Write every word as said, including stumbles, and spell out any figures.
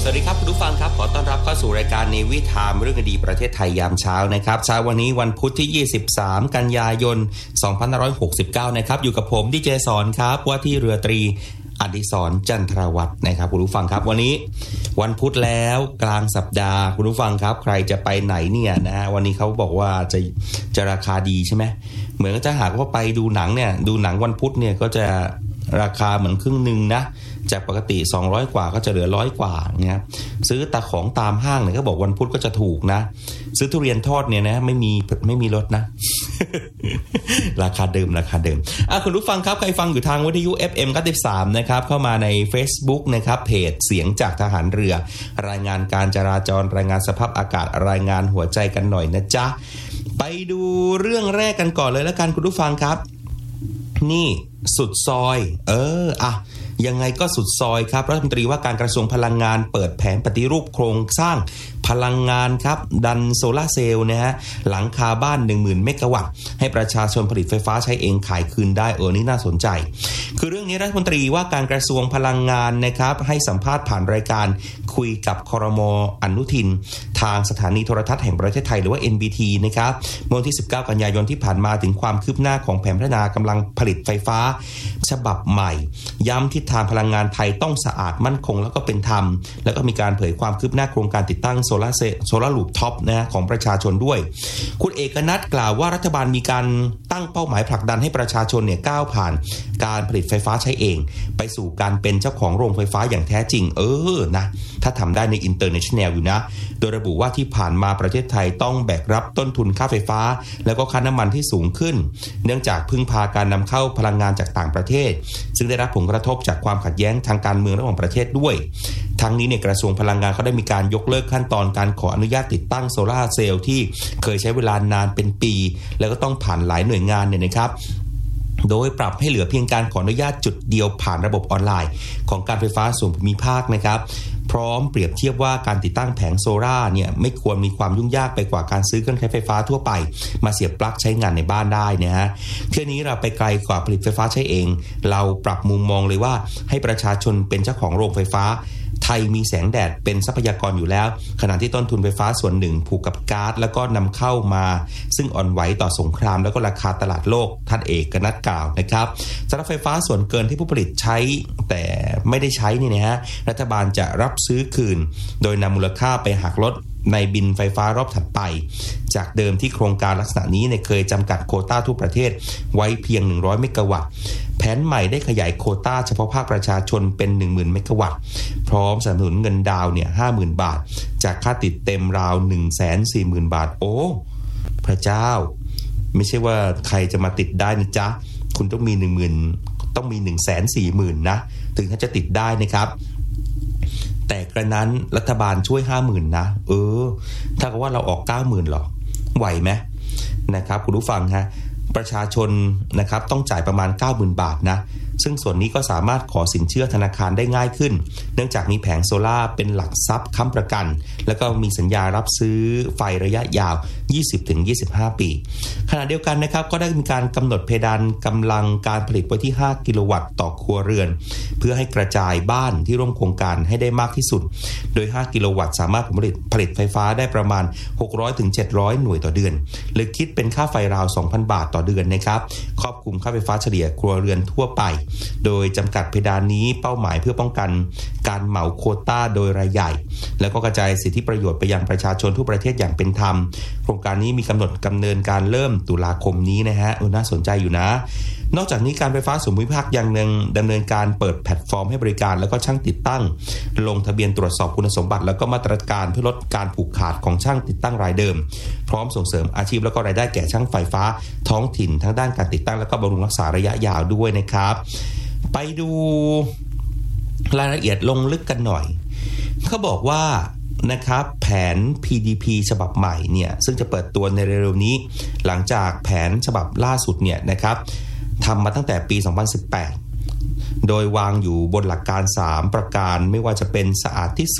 สวัสดีครับคุณผู้ฟังครับขอต้อนรับเข้าสู่รายการในวิถีเรื่องคดีประเทศไทยยามเช้านะครับเช้าวันนี้วันพุธที่ยี่สิบสามกันยายนสองพันห้าร้อยหกสิบเก้านะครับอยู่กับผมดีเจสอนครับว่าที่เรือตรีอดิศรจันทรวัฒน์นะครับคุณผู้ฟังครับวันนี้วันพุธแล้วกลางสัปดาห์คุณผู้ฟังครับใครจะไปไหนเนี่ยนะวันนี้เขาบอกว่าจะจะราคาดีใช่ไหมเหมือนจะหากว่าไปดูหนังเนี่ยดูหนังวันพุธเนี่ยก็จะราคาเหมือนครึ่งนึงนะจากปกติสองร้อยกว่าก็จะเหลือร้อยกว่าเนี่ยซื้อตาของตามห้างเนี่ยก็บอกวันพุธก็จะถูกนะซื้อทุเรียนทอดเนี่ยนะไม่มีไม่มีลดนะ ราคาเดิมราคาเดิมอ่ะคุณผู้ฟังครับใครฟังอยู่ทางวิทยุ เอฟ เอ็ม เก้าสิบสามนะครับเข้ามาใน Facebook นะครับเพจเสียงจากทหารเรือรายงานการจราจรรายงานสภาพอากาศรายงานหัวใจกันหน่อยนะจ๊ะไปดูเรื่องแรกกันก่อนเลยแล้วกันคุณผู้ฟังครับนี่สุดซอยเอออ่ะยังไงก็สุดซอยครับรัฐมนตรีว่าการกระทรวงพลังงานเปิดแผนปฏิรูปโครงสร้างพลังงานครับดันโซล่าเซลล์นะฮะหลังคาบ้าน หนึ่งหมื่น เมกะวัตต์ให้ประชาชนผลิตไฟฟ้าใช้เองขายคืนได้เออนี่น่าสนใจคือเรื่องนี้รัฐมนตรีว่าการกระทรวงพลังงานนะครับให้สัมภาษณ์ผ่านรายการคุยกับครม.อนุทินทางสถานีโทรทัศน์แห่งประเทศไทยหรือว่า เอ็น บี ที นะครับเมื่อวันที่สิบเก้ากันยายนที่ผ่านมาถึงความคืบหน้าของแผนพัฒนากำลังผลิตไฟฟ้าฉบับใหม่ย้ำทิศทางพลังงานไทยต้องสะอาดมั่นคงแล้วก็เป็นธรรมแล้วก็มีการเผยความคืบหน้าโครงการติดตั้งโซลาร์เซลล์โซลาร์ลูฟท็อปนะของประชาชนด้วยคุณเอกนัทกล่าวว่ารัฐบาลมีการตั้งเป้าหมายผลักดันให้ประชาชนเนี่ยก้าวผ่านการผลิตไฟฟ้าใช้เองไปสู่การเป็นเจ้าของโรงไฟฟ้าอย่างแท้จริงเออนะถ้าทำได้ในอินเตอร์เนชั่นแนลอยู่นะโดยระบุว่าที่ผ่านมาประเทศไทยต้องแบกรับต้นทุนค่าไฟฟ้าแล้วก็ค่าน้ำมันที่สูงขึ้นเนื่องจากพึ่งพาการนำเข้าพลังงานจากต่างประเทศซึ่งได้รับผลกระทบจากความขัดแย้งทางการเมืองระหว่างประเทศด้วยทั้งนี้เนี่ยกระทรวงพลังงานเขาได้มีการยกเลิกขั้นตอนการขออนุญาตติดตั้งโซลาร์เซลล์ที่เคยใช้เวลานานเป็นปีแล้วก็ต้องผ่านหลายหน่วยงานเนี่ยนะครับโดยปรับให้เหลือเพียงการขออนุญาตจุดเดียวผ่านระบบออนไลน์ของการไฟฟ้าส่วนภูมิภาคนะครับพร้อมเปรียบเทียบว่าการติดตั้งแผงโซล่าร์เนี่ยไม่ควรมีความยุ่งยากไปกว่าการซื้อเครื่องใช้ไฟฟ้าทั่วไปมาเสียบปลั๊กใช้งานในบ้านได้นะฮะเที่ยวนี้เราไปไกลกว่าผลิตไฟฟ้าใช้เองเราปรับมุมมองเลยว่าให้ประชาชนเป็นเจ้าของโรงไฟฟ้าไทยมีแสงแดดเป็นทรัพยากรอยู่แล้วขณะที่ต้นทุนไฟฟ้าส่วนหนึ่งผูกกับก๊าซแล้วก็นำเข้ามาซึ่งอ่อนไหวต่อสงครามแล้วก็ราคาตลาดโลกท่านเอกนัทกล่าวนะครับสำหรับไฟฟ้าส่วนเกินที่ผู้ผลิตใช้แต่ไม่ได้ใช้นี่นะฮะรัฐบาลจะรับซื้อคืนโดยนำมูลค่าไปหักลดในบินไฟฟ้ารอบถัดไปจากเดิมที่โครงการลักษณะนี้เนี่ยเคยจำกัดโควต้าทั่วประเทศไว้เพียงหนึ่งร้อยเมกะวัตต์แผนใหม่ได้ขยายโควต้าเฉพาะภาคประชาชนเป็น หนึ่งหมื่น เมกะวัตต์พร้อมสนับสนุนเงินดาวน์เนี่ย ห้าหมื่น บาทจากค่าติดเต็มราว หนึ่งแสนสี่หมื่น บาทโอ้พระเจ้าไม่ใช่ว่าใครจะมาติดได้นะจ๊ะคุณต้องมี หนึ่งหมื่น ต้องมี หนึ่งแสนสี่หมื่น นะถึงถ้าจะติดได้นะครับแต่กระนั้นรัฐบาลช่วย ห้าหมื่น นะเออถ้ากับว่าเราออก เก้าหมื่น หรอไหวไหมนะครับคุณผู้ฟังฮะประชาชนนะครับต้องจ่ายประมาณ เก้าหมื่น บาทนะซึ่งส่วนนี้ก็สามารถขอสินเชื่อธนาคารได้ง่ายขึ้นเนื่องจากมีแผงโซล่าเป็นหลักทรัพย์ค้ำประกันแล้วก็มีสัญญารับซื้อไฟระยะยาว ยี่สิบถึงยี่สิบห้า ปีขณะเดียวกันนะครับก็ได้มีการกำหนดเพดานกำลังการผลิตไว้ที่ห้ากิโลวัตต์ต่อครัวเรือนเพื่อให้กระจายบ้านที่ร่วมโครงการให้ได้มากที่สุดโดยห้ากิโลวัตต์สามารถผลิตผลิตไฟฟ้าได้ประมาณหกร้อยถึงเจ็ดร้อยหน่วยต่อเดือนหรือคิดเป็นค่าไฟราว สองพัน บาทต่อเดือนนะครับครอบคลุมค่าไฟฟ้าเฉลี่ยครัวเรือนทั่วไปโดยจำกัดเพดานนี้เป้าหมายเพื่อป้องกันการเหมาโควต้าโดยรายใหญ่แล้วก็กระจายสิทธิประโยชน์ไปยังประชาชนทั่วประเทศอย่างเป็นธรรมโครงการนี้มีกำหนดดำเนินการเริ่มตุลาคมนี้นะฮะน่าสนใจอยู่นะนอกจากนี้การไฟฟ้าส่วนภูมิภาคยังดำเนินการเปิดแพลตฟอร์มให้บริการแล้วก็ช่างติดตั้งลงทะเบียนตรวจสอบคุณสมบัติแล้วก็มาตรการเพื่อลดการผูกขาดของช่างติดตั้งรายเดิมพร้อมส่งเสริมอาชีพแล้วก็รายได้แก่ช่างไฟฟ้าท้องถิ่นทั้งด้านการติดตั้งแล้วก็บำรุงรักษาระยะยาวด้วยนะครับไปดูรายละเอียดลงลึกกันหน่อยเขาบอกว่านะครับแผน พี ดี พี ฉบับใหม่เนี่ยซึ่งจะเปิดตัวในเร็วๆนี้หลังจากแผนฉบับล่าสุดเนี่ยนะครับทำมาตั้งแต่ปี สองพันสิบแปด โดยวางอยู่บนหลักการสามประการไม่ว่าจะเป็นสะอาดที่สุด